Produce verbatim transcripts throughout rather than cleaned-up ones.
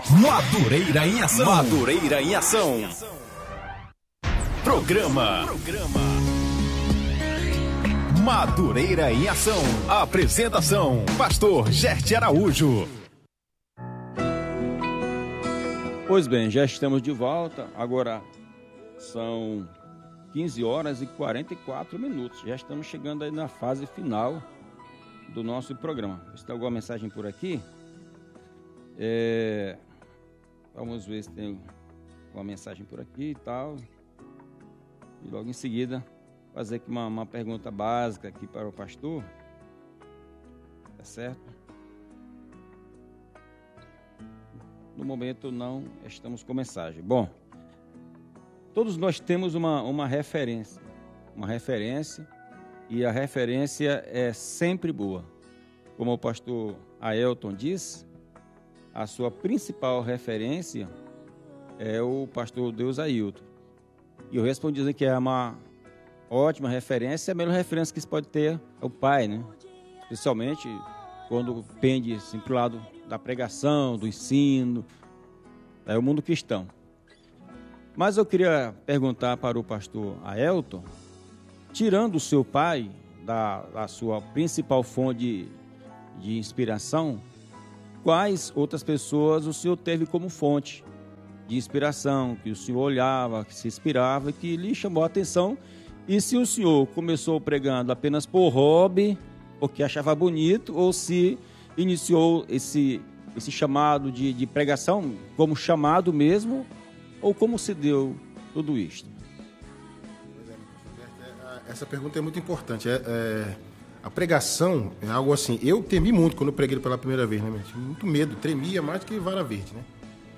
Madureira em Ação. Madureira em Ação. Programa. Programa. Madureira em Ação. Apresentação: Pastor Gerte Araújo. Pois bem, já estamos de volta. Agora são quinze horas e quarenta e quatro minutos. Já estamos chegando aí na fase final do nosso programa. Se tem alguma mensagem por aqui? É... Vamos ver se tem uma mensagem por aqui e tal. E logo em seguida, fazer aqui uma, uma pergunta básica aqui para o pastor. Tá certo? No momento não estamos com mensagem. Bom, todos nós temos uma, uma referência. Uma referência, e a referência é sempre boa. Como o pastor Aelton disse, a sua principal referência é o pastor Deus Ailton. E eu respondi dizendo que é uma ótima referência, a melhor referência que se pode ter é o pai, né? Especialmente quando pende assim, para o lado da pregação, do ensino, é o mundo cristão. Mas eu queria perguntar para o pastor Aelton, tirando o seu pai da, da sua principal fonte de, de inspiração, quais outras pessoas o senhor teve como fonte de inspiração, que o senhor olhava, que se inspirava, que lhe chamou a atenção? E se o senhor começou pregando apenas por hobby, porque achava bonito, ou se iniciou esse, esse chamado de, de pregação como chamado mesmo, ou como se deu tudo isto? Essa pergunta é muito importante. É, é, a pregação é algo assim. Eu temi muito quando eu preguei pela primeira vez, né? Tive muito medo, tremia mais do que vara verde, né?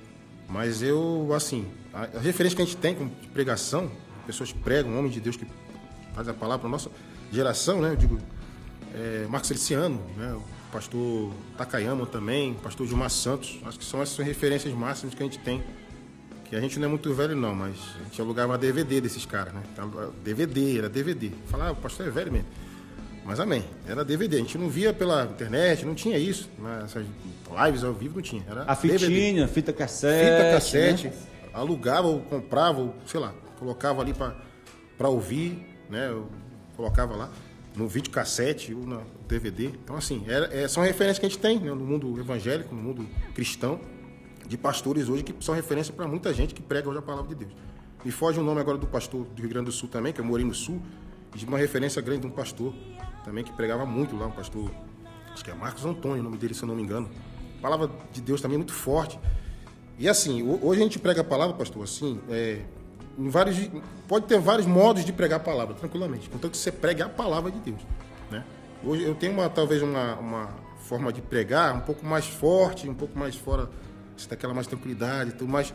Mas eu, assim, a, a referência que a gente tem com pregação, pessoas que pregam, um homem de Deus que faz a palavra para a nossa geração, né? Eu digo, é, Marcos Feliciano, né? O pastor Takayama também, o pastor Gilmar Santos. Acho que são essas referências máximas que a gente tem. Que a gente não é muito velho não, mas a gente alugava D V D desses caras, né? D V D, era D V D. Falar, ah, o pastor é velho mesmo. Mas amém, era D V D. A gente não via pela internet, não tinha isso. Essas lives ao vivo não tinha. Era a fitinha, fita cassete. Fita cassete, né? Né? Alugava ou comprava, ou sei lá, colocava ali para ouvir, né? Eu colocava lá no vídeo cassete ou no D V D. Então, assim, era, é, são referências que a gente tem, né? No mundo evangélico, no mundo cristão, de pastores hoje que são referência para muita gente que prega hoje a palavra de Deus. Me foge o nome agora do pastor do Rio Grande do Sul também, que eu morei no Sul, e de uma referência grande de um pastor também que pregava muito lá, um pastor, acho que é Marcos Antônio, o nome dele, se eu não me engano. A palavra de Deus também é muito forte. E assim, hoje a gente prega a palavra, pastor, assim, é, em vários, pode ter vários modos de pregar a palavra, tranquilamente, contanto que você pregue a palavra de Deus, né? Hoje eu tenho uma, talvez uma, uma forma de pregar um pouco mais forte, um pouco mais fora daquela mais tranquilidade, tudo, mas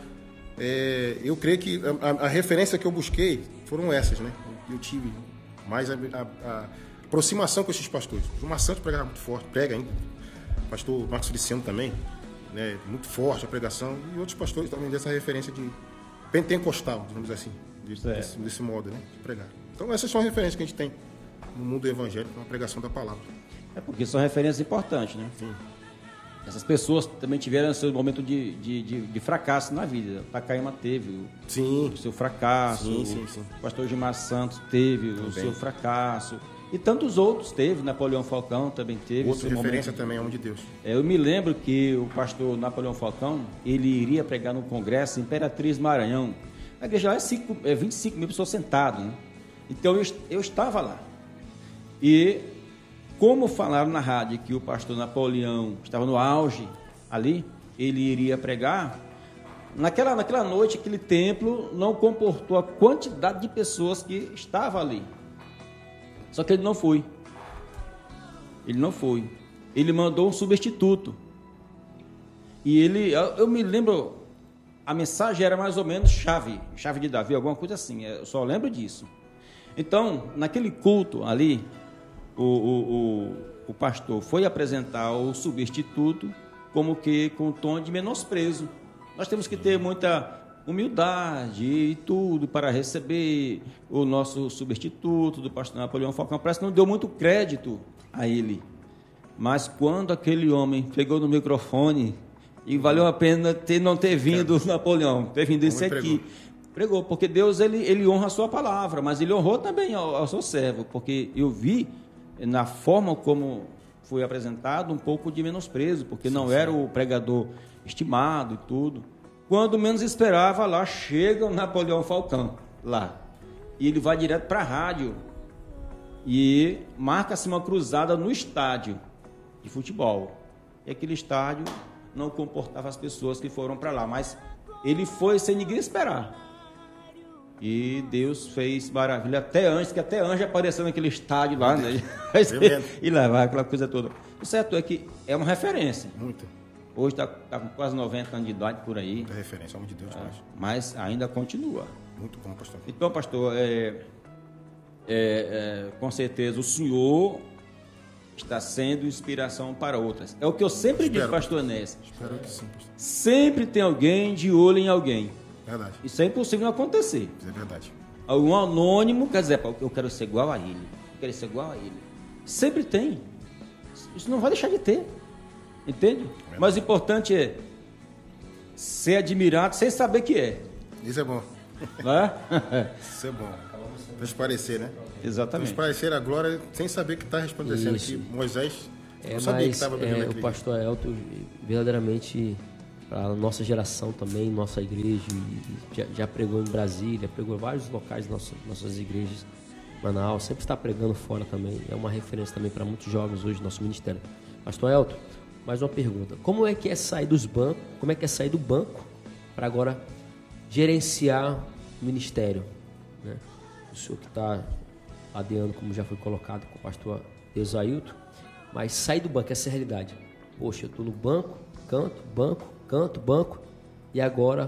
é, eu creio que a, a referência que eu busquei foram essas, né? Eu tive mais a, a, a aproximação com esses pastores. O Gilmar Santos pregava muito forte, prega ainda. O pastor Marcos Feliciano também, né? Muito forte a pregação, e outros pastores também dessa referência de pentecostal, digamos assim, de, desse, desse modo, né? De pregar. Então essas são as referências que a gente tem no mundo evangélico, na pregação da palavra. É porque são referências importantes, né? Sim. Essas pessoas também tiveram seu momento de, de, de, de fracasso na vida. O Takayama teve o, sim. o seu fracasso, sim, sim, sim. O pastor Gilmar Santos teve também o seu fracasso, e tantos outros teve. Napoleão Falcão também teve. Outra referência momento. também, homem de Deus. É, eu me lembro que o pastor Napoleão Falcão, ele iria pregar no congresso Imperatriz Maranhão. A igreja lá é, cinco, é vinte e cinco mil pessoas sentadas, né? Então eu, eu estava lá. E como falaram na rádio que o pastor Napoleão estava no auge ali, ele iria pregar, naquela, naquela noite, aquele templo não comportou a quantidade de pessoas que estava ali. Só que ele não foi. Ele não foi. Ele mandou um substituto. E ele, eu me lembro, a mensagem era mais ou menos chave, chave de Davi, alguma coisa assim, eu só lembro disso. Então, naquele culto ali, O, o, o, o pastor foi apresentar o substituto como que com um tom de menosprezo. Nós temos que ter muita humildade e tudo para receber o nosso substituto do pastor Napoleão Falcão. Parece que não deu muito crédito a ele. Mas quando aquele homem pegou no microfone E valeu a pena ter, não ter vindo o Napoleão, ter vindo esse aqui. Pregou, porque Deus ele, ele honra a sua palavra, mas ele honrou também ao, ao seu servo, porque eu vi na forma como foi apresentado um pouco de menosprezo, porque sim, não sim. era o pregador estimado e tudo. Quando menos esperava, lá chega o Napoleão Falcão, lá. E ele vai direto para a rádio e marca-se uma cruzada no estádio de futebol. E aquele estádio não comportava as pessoas que foram para lá, mas ele foi sem ninguém esperar. E Deus fez maravilha, até antes, que até anjo apareceu naquele estádio lá, né? E lá vai aquela coisa toda. O certo é que é uma referência. Muito. Hoje está tá com quase noventa anos de idade por aí. É referência, homem de Deus. É, mas ainda continua. Muito bom, pastor. Então, pastor, é, é, é, com certeza o senhor está sendo inspiração para outras. É o que eu sempre digo, pastor Enéas. Espero que sim, pastor. Sempre tem alguém de olho em alguém. Verdade. Isso é impossível não acontecer. Isso é verdade. Algum anônimo quer dizer, eu quero ser igual a ele. Eu quero ser igual a ele. Sempre tem. Isso não vai deixar de ter. Entende? É. Mas o importante é ser admirado sem saber que é. Isso é bom. Não é? Isso é bom. Transparecer, né? Exatamente. Transparecer a glória sem saber que está resplandecendo. Que Moisés é, não sabia que estava bebendo é, o pastor Elton verdadeiramente, para a nossa geração também, nossa igreja, já, já pregou em Brasília, pregou em vários locais, nossas, nossas igrejas, Manaus, sempre está pregando fora também. É uma referência também para muitos jovens hoje do nosso ministério. Pastor Elton, mais uma pergunta. Como é que é sair dos bancos, como é que é sair do banco para agora gerenciar o ministério? Né? O senhor que está ladeando, como já foi colocado com o pastor Eusailton, mas sair do banco, essa é a realidade. Poxa, eu estou no banco, canto, banco, canto, banco, e agora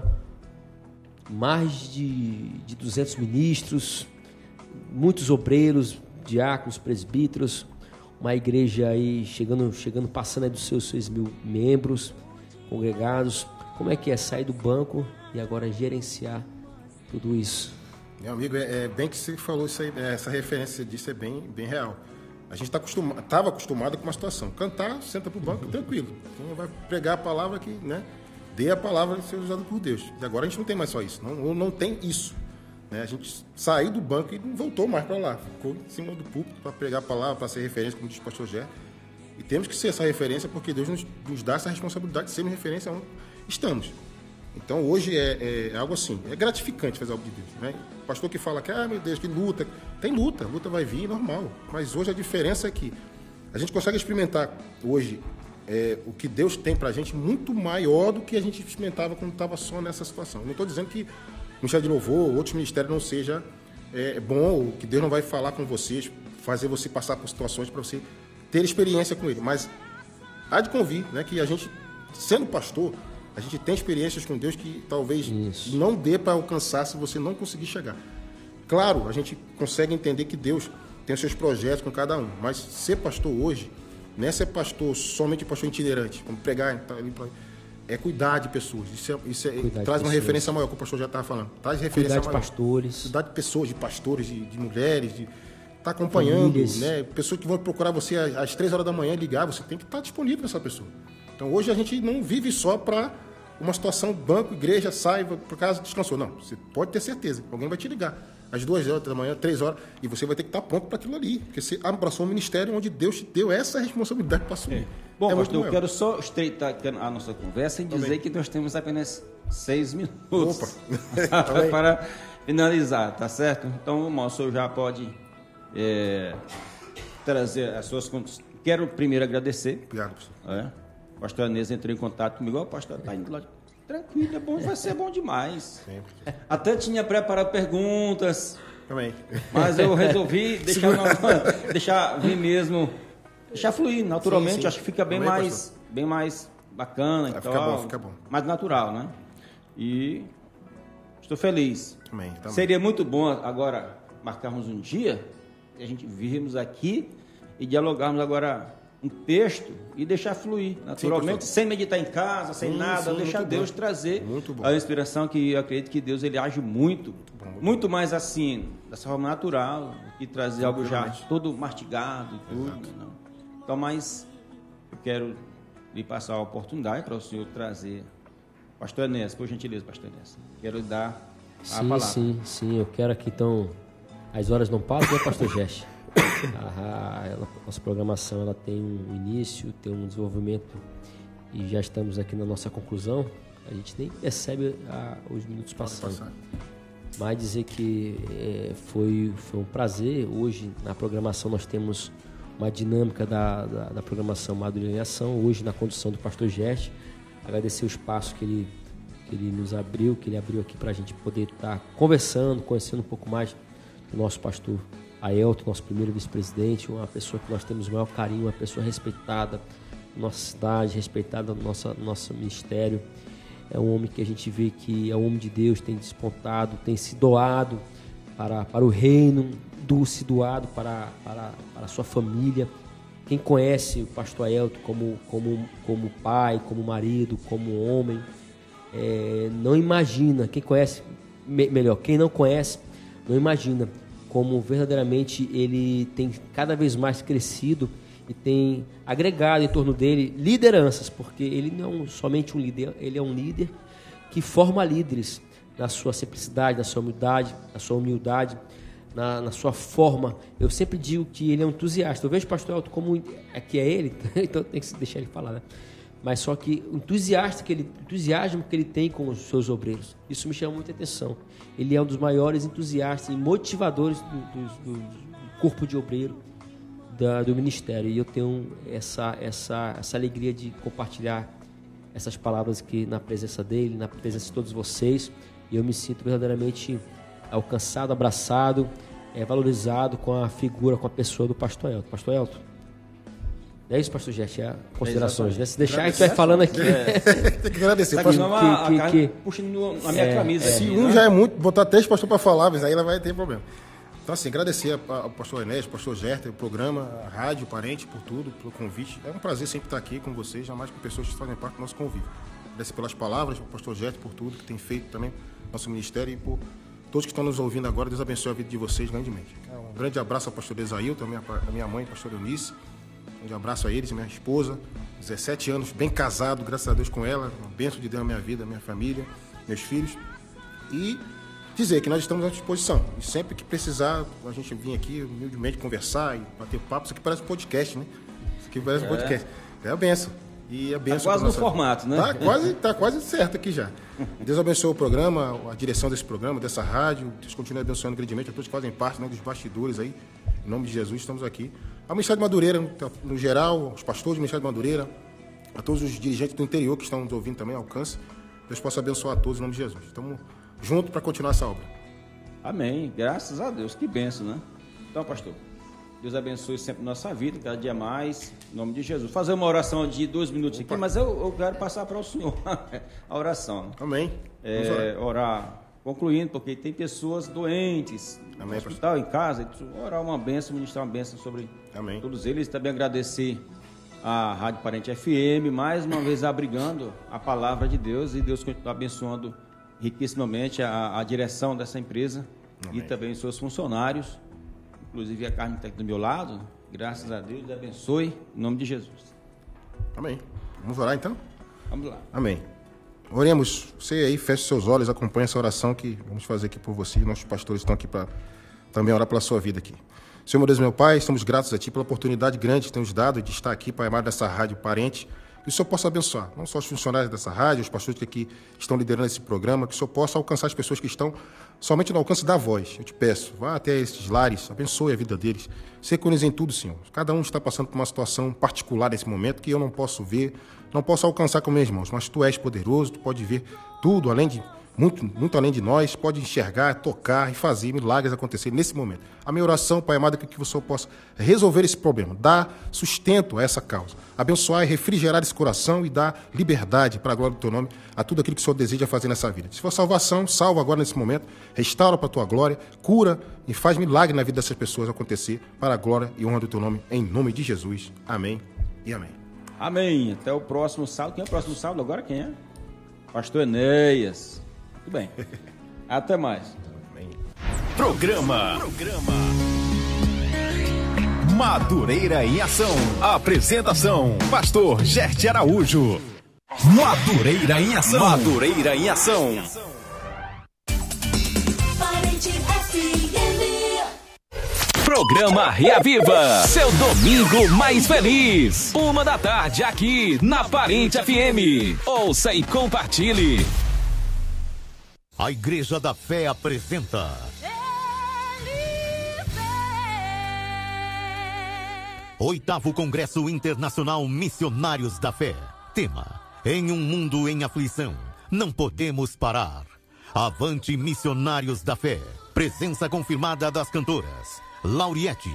mais de, de duzentos ministros, muitos obreiros, diáconos, presbíteros, uma igreja aí chegando, chegando passando aí dos seus seis mil membros congregados. Como é que é sair do banco e agora gerenciar tudo isso? Meu amigo, é, é bem que você falou isso aí, essa referência disso é bem, bem real. A gente está acostumado, estava acostumado com uma situação. Cantar, senta para o banco, tranquilo. Quem vai pregar a palavra que, né, dê a palavra e ser usada por Deus. E agora a gente não tem mais só isso, não, não tem isso. Né? A gente saiu do banco e não voltou mais para lá. Ficou em cima do púlpito para pregar a palavra, para ser referência, como diz o pastor Gé. E temos que ser essa referência porque Deus nos, nos dá essa responsabilidade de sermos referência onde estamos. Então hoje é, é algo assim, é gratificante fazer algo de Deus. Né? O pastor que fala que, ah, meu Deus, que luta. Tem luta, luta vai vir, normal. Mas hoje a diferença é que a gente consegue experimentar hoje é, o que Deus tem pra gente muito maior do que a gente experimentava quando estava só nessa situação. Eu não estou dizendo que o Ministério de Louvor, outros ministérios não seja é, bom, que Deus não vai falar com vocês, fazer você passar por situações para você ter experiência com Ele. Mas há de convir, né, que a gente, sendo pastor, a gente tem experiências com Deus que talvez Isso. não dê para alcançar se você não conseguir chegar. Claro, a gente consegue entender que Deus tem os seus projetos com cada um, mas ser pastor hoje não é ser pastor somente pastor itinerante, vamos pregar, é cuidar de pessoas. Isso, é, isso é, traz uma referência maior, que o pastor já estava falando. Traz referência cuidar de maior. pastores. Cuidar de pessoas, de pastores, de, de mulheres, de estar tá acompanhando, né? Pessoas que vão procurar você às, às três horas da manhã ligar, você tem que estar tá disponível para essa pessoa. Então hoje a gente não vive só para uma situação, banco, igreja, sai, por casa, descansou. Não, você pode ter certeza, alguém vai te ligar às duas horas da manhã, três horas, e você vai ter que estar pronto para aquilo ali, porque você abraçou um ministério onde Deus te deu essa responsabilidade para assumir. É. Bom, é pastor, eu quero só estreitar a nossa conversa e dizer Também. que nós temos apenas seis minutos para finalizar, tá certo? Então, o senhor já pode é, trazer as suas contas. Quero primeiro agradecer. Obrigado, pastor. É, o pastor Anês entrou em contato comigo. O pastor está indo lá. Tranquilo, é bom, vai ser bom demais. Sempre. Até tinha preparado perguntas. Também. Mas eu resolvi deixar, não, deixar vir mesmo, deixar fluir naturalmente. Sim, sim. Acho que fica bem, Também, mais, bem mais bacana. Vai, então, fica bom, fica bom. Mais natural, né? E estou feliz. Também, também. Seria muito bom agora marcarmos um dia e a gente virmos aqui e dialogarmos agora um texto e deixar fluir naturalmente, sim, sem meditar em casa, sem sim, nada, sim, deixar Deus bom. trazer a inspiração, que eu acredito que Deus ele age muito, muito, bom, muito, muito mais assim, dessa forma natural, e trazer sim, algo já todo mastigado e tudo. Né? Então, mas eu quero lhe passar a oportunidade para o senhor trazer. Pastor Enéas, por gentileza, pastor Enéas. Quero lhe dar a sim, palavra. Sim, sim, eu quero aqui então. As horas não param, né, pastor Geste? A, a nossa programação ela tem um início, tem um desenvolvimento e já estamos aqui na nossa conclusão. A gente nem percebe a, os minutos passando. Mas dizer que é, foi, foi um prazer. Hoje na programação nós temos uma dinâmica da, da, da programação Madureira em Ação. Hoje na condução do pastor Geste. Agradecer o espaço que ele, que ele nos abriu, que ele abriu aqui para a gente poder estar conversando, conhecendo um pouco mais do nosso pastor Aelto, nosso primeiro vice-presidente, uma pessoa que nós temos o maior carinho, uma pessoa respeitada na nossa cidade, respeitada no nosso, nosso ministério. É um homem que a gente vê que é um homem de Deus, tem despontado, tem se doado para, para o reino, do, se doado para, para, para a sua família. Quem conhece o pastor Aelto como, como, como pai, como marido, como homem, é, não imagina, quem conhece, me, melhor, quem não conhece, não imagina como verdadeiramente ele tem cada vez mais crescido e tem agregado em torno dele lideranças, porque ele não é somente um líder, ele é um líder que forma líderes na sua simplicidade, na sua humildade, na sua humildade, na, na sua forma. Eu sempre digo que ele é um entusiasta. Eu vejo o pastor Elton como aqui é ele, então tem que deixar ele falar, né? Mas só que o entusiasta que ele, entusiasmo que ele tem com os seus obreiros, isso me chama muita atenção. Ele é um dos maiores entusiastas e motivadores do, do, do corpo de obreiro da, do ministério. E eu tenho essa, essa, essa alegria de compartilhar essas palavras aqui na presença dele, na presença de todos vocês. E eu me sinto verdadeiramente alcançado, abraçado, é, valorizado com a figura, com a pessoa do pastor Elton. Pastor Elton. É isso, pastor Geste, é considerações, né? Se deixar, a gente vai falando aqui. É. Tem que agradecer. Tá Pastor, a, que, a, que, puxando a minha é, camisa. É, se aqui, um né? já é muito, botar três pastores para falar, mas aí ela vai ter problema. Então, assim, agradecer ao pastor Enéas, ao pastor Gerter, o programa, a rádio, o parente, por tudo, pelo convite. É um prazer sempre estar aqui com vocês, jamais com pessoas que fazem parte do nosso convívio. Agradecer pelas palavras, ao pastor Gerter, por tudo que tem feito também, nosso ministério, e por todos que estão nos ouvindo agora. Deus abençoe a vida de vocês grandemente. Um grande abraço ao pastor Esailton, a minha mãe, a pastora Eunice. Um grande abraço a eles, minha esposa, dezessete anos, bem casado, graças a Deus com ela, uma bênção de Deus na minha vida, minha família, meus filhos. E dizer que nós estamos à disposição. E sempre que precisar, a gente vir aqui humildemente conversar e bater papo. Isso aqui parece um podcast, né? Isso aqui parece é. um podcast. É a benção. E a benção. Tá quase no nossa... formato, né? Tá quase, tá quase certo aqui já. Deus abençoe o programa, a direção desse programa, dessa rádio. Deus continue abençoando grandemente a todos que fazem parte, né, dos bastidores aí. Em nome de Jesus, estamos aqui. Ao Ministério de Madureira, no geral, aos pastores do Ministério de Madureira, a todos os dirigentes do interior que estão nos ouvindo também, alcance. Deus possa abençoar a todos em nome de Jesus. Estamos juntos para continuar essa obra. Amém. Graças a Deus. Que bênção, né? Então, pastor, Deus abençoe sempre nossa vida, cada dia mais, em nome de Jesus. Fazer uma oração de dois minutos Opa. aqui, mas eu, eu quero passar para o senhor a oração. Amém. É, orar. Concluindo, porque tem pessoas doentes Amém, no hospital, pastor. Em casa, orar uma bênção, ministrar uma bênção sobre Amém. todos eles. Também agradecer a Rádio Parente F M, mais uma vez abrigando a palavra de Deus, e Deus continua abençoando riquissimamente a, a direção dessa empresa Amém. E também os seus funcionários, inclusive a Carmen que está aqui do meu lado. Graças a Deus, Deus abençoe, em nome de Jesus. Amém. Vamos orar então? Vamos lá. Amém. Oremos, você aí feche seus olhos, acompanhe essa oração que vamos fazer aqui por você. Nossos pastores estão aqui para também orar pela sua vida aqui. Senhor, meu Deus, meu Pai, estamos gratos a Ti pela oportunidade grande que temos dado de estar aqui, Pai amado, dessa rádio Parente. Que o Senhor possa abençoar, não só os funcionários dessa rádio, os pastores que aqui estão liderando esse programa, que o Senhor possa alcançar as pessoas que estão somente no alcance da voz. Eu te peço, vá até esses lares, abençoe a vida deles. Ser com eles em tudo, Senhor. Cada um está passando por uma situação particular nesse momento que eu não posso ver, não posso alcançar com meus irmãos, mas Tu és poderoso, Tu pode ver tudo, além de muito, muito além de nós, pode enxergar, tocar e fazer milagres acontecer nesse momento. A minha oração, Pai amado, é que o Senhor possa resolver esse problema, dar sustento a essa causa, abençoar e refrigerar esse coração e dar liberdade para a glória do Teu nome a tudo aquilo que o Senhor deseja fazer nessa vida. Se for salvação, salva agora nesse momento, restaura para a Tua glória, cura e faz milagre na vida dessas pessoas acontecer para a glória e honra do Teu nome, em nome de Jesus. Amém e amém. Amém. Até o próximo sábado. Quem é o próximo sábado agora? Quem é? Pastor Enéas. Tudo bem. Até mais. Programa. Programa. Madureira em Ação. Apresentação: Pastor Gerte Araújo. Madureira em Ação. Madureira em Ação. Programa Reaviva, seu domingo mais feliz. Uma da tarde aqui na Parente F M. Ouça e compartilhe. A Igreja da Fé apresenta Oitavo Congresso Internacional Missionários da Fé. Tema: em um mundo em aflição, não podemos parar. Avante, missionários da fé. Presença confirmada das cantoras Lauriette,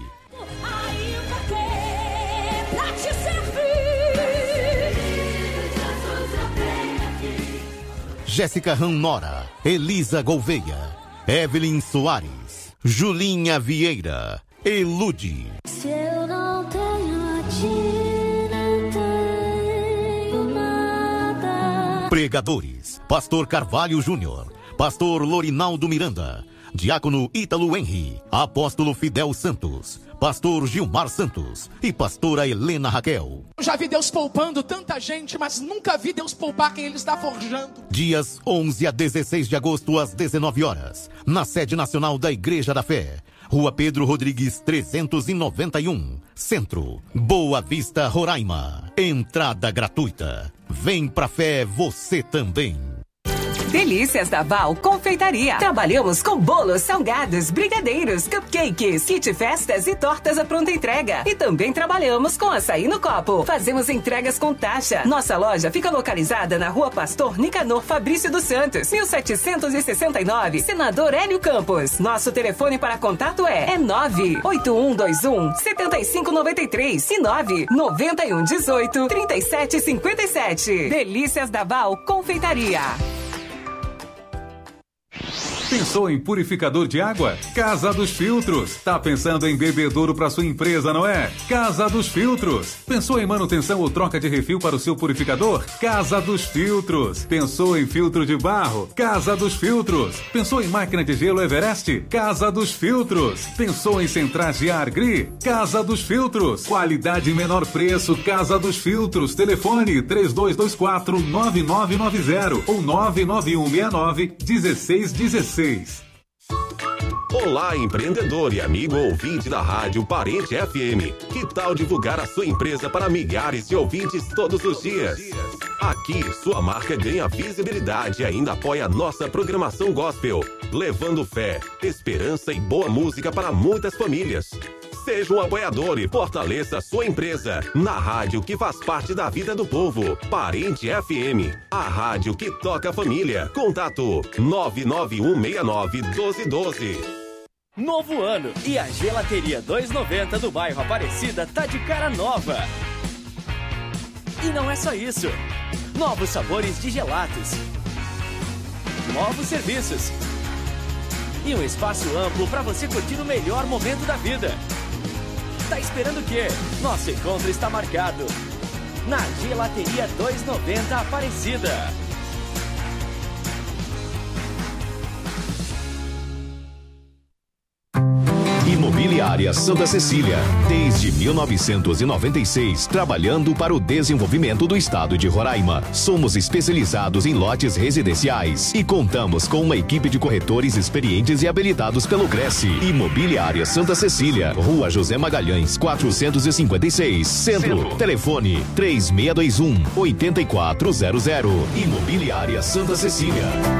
Jéssica Ranora, Elisa Gouveia, Evelyn Soares, Julinha Vieira, Elude. Se eu não tenho a ti, não tenho nada. Pregadores: Pastor Carvalho Júnior, Pastor Lorinaldo Miranda, Diácono Ítalo Henry, Apóstolo Fidel Santos, Pastor Gilmar Santos e Pastora Helena Raquel. Eu já vi Deus poupando tanta gente, mas nunca vi Deus poupar quem Ele está forjando. Dias onze a dezesseis de agosto, às dezenove horas, na sede nacional da Igreja da Fé, Rua Pedro Rodrigues trezentos e noventa e um, Centro, Boa Vista, Roraima. Entrada gratuita. Vem pra fé você também. Delícias da Val Confeitaria. Trabalhamos com bolos, salgados, brigadeiros, cupcakes, kit festas e tortas à pronta entrega. E também trabalhamos com açaí no copo. Fazemos entregas com taxa. Nossa loja fica localizada na Rua Pastor Nicanor Fabrício dos Santos, mil setecentos e sessenta e nove, Senador Hélio Campos. Nosso telefone para contato é, é nove oito um dois um, sete cinco nove três e nove nove um um oito, três sete cinco sete. Delícias da Val Confeitaria. Pensou em purificador de água? Casa dos Filtros. Tá pensando em bebedouro para sua empresa, não é? Casa dos Filtros. Pensou em manutenção ou troca de refil para o seu purificador? Casa dos Filtros. Pensou em filtro de barro? Casa dos Filtros. Pensou em máquina de gelo Everest? Casa dos Filtros. Pensou em centrais de ar Gri? Casa dos Filtros. Qualidade e menor preço. Casa dos Filtros. Telefone três dois dois quatro, nove nove nove zero ou nove nove um seis nove, um seis um seis. Olá, empreendedor e amigo ouvinte da Rádio Parente F M. Que tal divulgar a sua empresa para milhares de ouvintes todos os dias? Aqui, sua marca ganha visibilidade e ainda apoia a nossa programação gospel, levando fé, esperança e boa música para muitas famílias. Seja um apoiador e fortaleça a sua empresa na rádio que faz parte da vida do povo. Parente F M, a rádio que toca a família. Contato nove nove um seis nove, um dois um dois. Novo ano e a Gelateria duzentos e noventa do bairro Aparecida tá de cara nova. E não é só isso. Novos sabores de gelatos. Novos serviços. E um espaço amplo para você curtir o melhor momento da vida. Tá esperando o quê? Nosso encontro está marcado na Gelateria duzentos e noventa Aparecida. Imobiliária Santa Cecília, desde mil novecentos e noventa e seis, trabalhando para o desenvolvimento do estado de Roraima. Somos especializados em lotes residenciais e contamos com uma equipe de corretores experientes e habilitados pelo Cresce. Imobiliária Santa Cecília, Rua José Magalhães, quatrocentos e cinquenta e seis, Centro. Centro. Telefone três seis dois um, oito quatro zero zero. Imobiliária Santa Cecília.